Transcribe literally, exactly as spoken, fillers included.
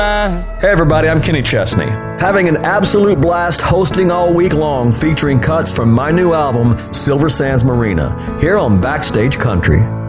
mind. Hey everybody, I'm Kenny Chesney. Having an absolute blast hosting all week long, featuring cuts from my new album, Silver Sands Marina, here on Backstage Country.